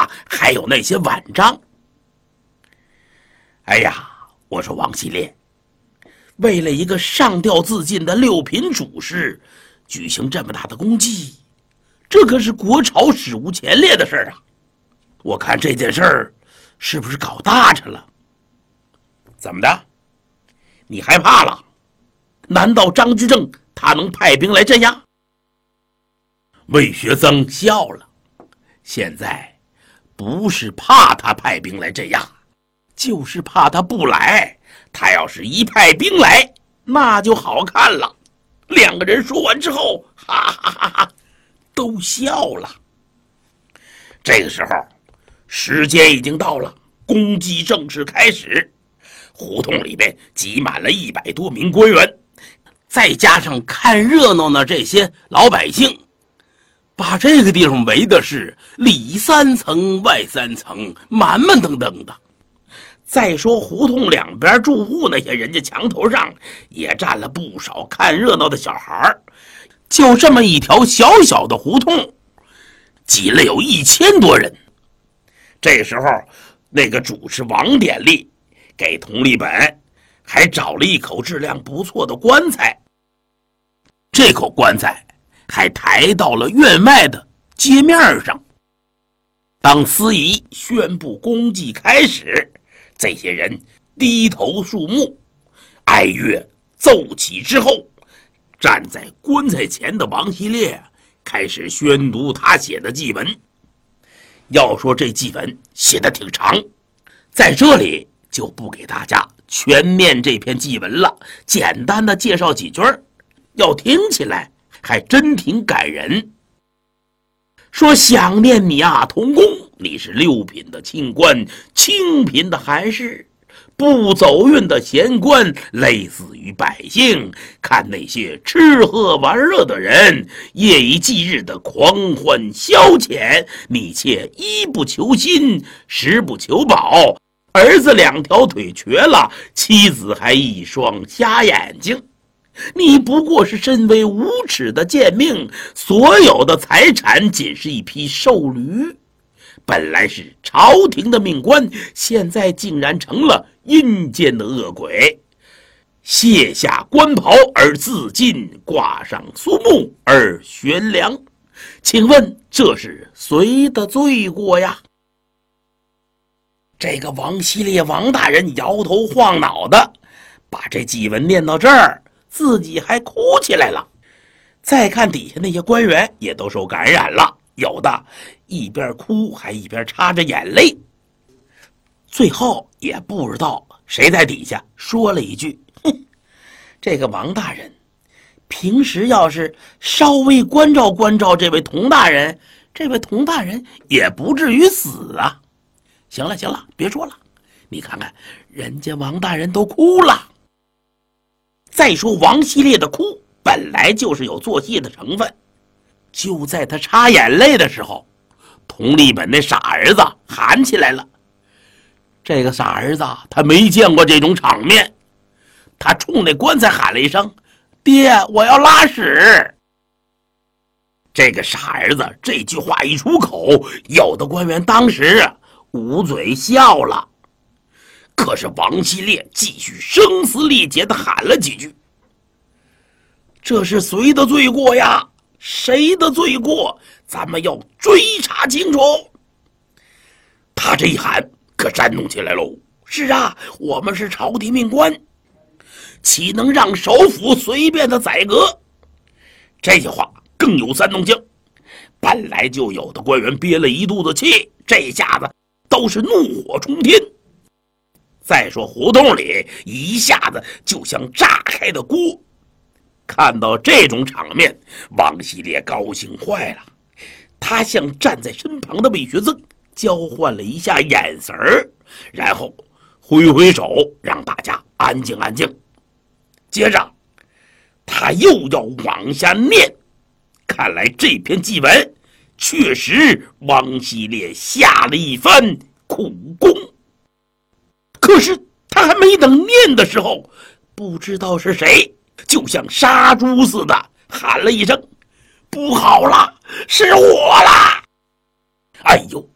话，还有那些晚章。哎呀，我说王系列，为了一个上吊自尽的六品主事，举行这么大的功绩，这可是国朝史无前例的事儿啊！我看这件事儿是不是搞大着了？怎么的？你害怕了？难道张居正他能派兵来镇压？魏学增笑了，现在不是怕他派兵来镇压，就是怕他不来。他要是一派兵来，那就好看了。两个人说完之后，哈哈哈哈，都笑了。这个时候，时间已经到了，公祭正式开始。胡同里边挤满了100多名官员，再加上看热闹的这些老百姓，把这个地方围的是里3层外3层，满满登登的。再说胡同两边住户那些人家墙头上也站了不少看热闹的小孩，就这么一条小小的胡同，挤了有1000多人。这时候，那个主持王典立给佟立本还找了一口质量不错的棺材，这口棺材还抬到了院外的街面上。当司仪宣布公祭开始，这些人低头肃穆，哀乐奏起之后，站在棺材前的王系列开始宣读他写的祭文。要说这祭文写得挺长，在这里就不给大家全念这篇祭文了，简单的介绍几句，要听起来还真挺感人。说想念你啊，同工，你是6品的清官，清贫的寒士，不走运的闲官，累死于百姓。看那些吃喝玩乐的人，夜以继日的狂欢消遣，你却衣不求新，食不求饱，儿子2条腿瘸了，妻子还1双瞎眼睛。你不过是身为无耻的贱命，所有的财产仅是一匹瘦驴。本来是朝廷的命官，现在竟然成了阴间的恶鬼。卸下官袍而自尽，挂上肃穆而悬梁，请问这是谁的罪过呀？这个王系列王大人摇头晃脑的把这祭文念到这儿，自己还哭起来了。再看底下那些官员也都受感染了，有的一边哭还一边擦着眼泪。最后也不知道谁在底下说了一句，哼，这个王大人平时要是稍微关照关照这位佟大人，这位佟大人也不至于死啊。行了行了，别说了，你看看人家王大人都哭了。再说王系列的哭本来就是有做戏的成分，就在他擦眼泪的时候，佟立本那傻儿子喊起来了。这个傻儿子他没见过这种场面，他冲那棺材喊了一声：“爹，我要拉屎。”这个傻儿子这句话一出口，有的官员当时捂嘴笑了。可是王系列继续声嘶力竭地喊了几句：“这是谁的罪过呀？谁的罪过？咱们要追查清楚。”他这一喊可煽动起来喽。是啊，我们是朝廷命官，岂能让首府随便的宰割？这些话更有煽动性，本来就有的官员憋了一肚子气，这下子都是怒火冲天。再说胡同里一下子就像炸开的锅，看到这种场面，王系列高兴坏了。他向站在身旁的魏学增交换了一下眼神儿，然后挥挥手让大家安静安静。接着他又要往下念，看来这篇祭文确实王系列下了一番苦功。可是他还没等念的时候，不知道是谁就像杀猪似的喊了一声：“不好了，是我啦！”哎呦，